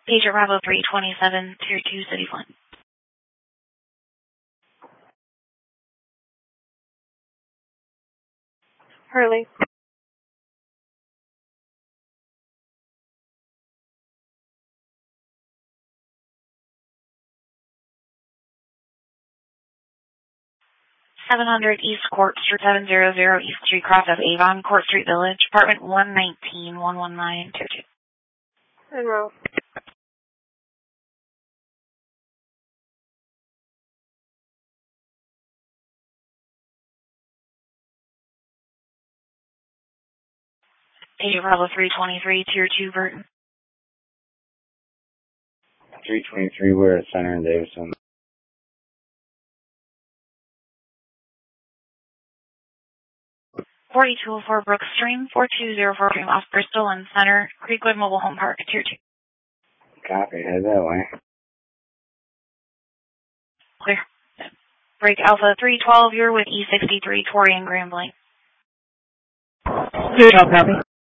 Pager Bravo 327, Tier 2, City Flint. Hurley. $700 East Court Street, 700 East Street, Cross of Avon, Court Street Village, apartment 119, 119, Tier 2. Monroe. Pager Bravo 323, Tier 2, Burton. 323, we're at Center and Davison. $4204 Brook Stream, 4204 Stream off Bristol and Center, Creekwood Mobile Home Park, Tier 2. Copy, head that way. Clear. Break Alpha 312, you're with E63, Torrey and Grambling. Good, I'll copy.